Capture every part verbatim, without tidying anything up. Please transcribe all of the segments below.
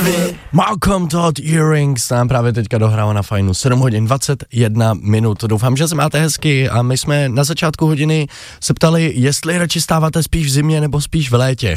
Malcolm Todd Earrings nám právě teďka dohrává na Fajnu sedm hodin dvacet jedna minut. Doufám, že se máte hezky a my jsme na začátku hodiny se ptali, jestli radši stáváte spíš v zimě nebo spíš v létě.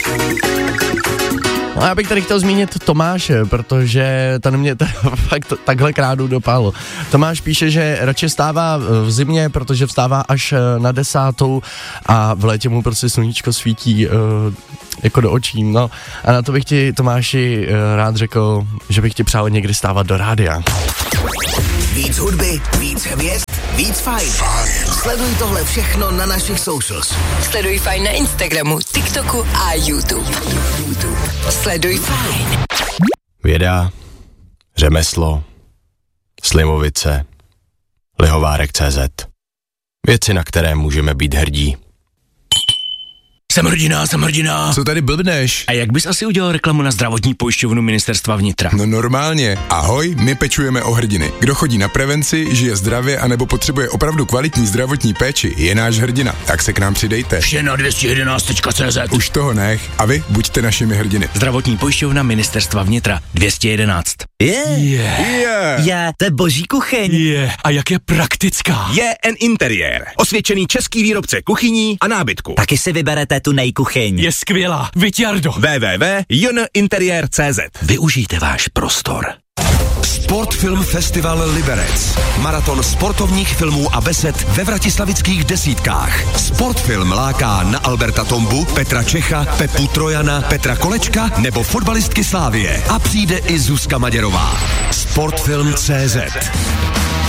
No, já bych tady chtěl zmínit Tomáše, protože ten mě t- fakt takhle krádu dopal. Tomáš píše, že radši vstává v zimě, protože vstává až na desátou a v létě mu prostě sluníčko svítí uh, jako do očí. No a na to bych ti, Tomáši, uh, rád řekl, že bych ti přál někdy stávat do rádia. Víc hudby, víc hvězd, víc fajn. Sleduj tohle všechno na našich socials. Sleduj Fajn na Instagramu, TikToku a YouTube. YouTube. Sleduj Fajn. Věda, řemeslo, Slimovice, Lihovárek tečka cé zet. Věci, na které můžeme být hrdí. Jsem hrdina, jsem hrdina. Co tady blbneš? A jak bys asi udělal reklamu na zdravotní pojišťovnu Ministerstva vnitra? No normálně. Ahoj, my pečujeme o hrdiny. Kdo chodí na prevenci, žije zdravě anebo potřebuje opravdu kvalitní zdravotní péči, je náš hrdina. Tak se k nám přidejte. Vše na dvě stě jedenáct tečka cé zet. Už toho nech. A vy buďte našimi hrdiny. Zdravotní pojišťovna Ministerstva vnitra dvě stě jedenáct. Je, Je, Yeah. je, to je boží kuchyň. je. A jak je praktická. J N Interiér. Osvědčený český výrobce kuchyní a nábytku. Taky si vyberete tu nejkuchyň. Je skvělá. Vyťardo. w w w tečka j n interiér tečka cé zet. Využijte váš prostor. Sportfilm Festival Liberec. Maraton sportovních filmů a besed ve vratislavických desítkách. Sportfilm láká na Alberta Tombu, Petra Čecha, Pepu Trojana, Petra Kolečka nebo fotbalistky Slávie. A přijde i Zuzka Maděrová. Sportfilm tečka cé zet.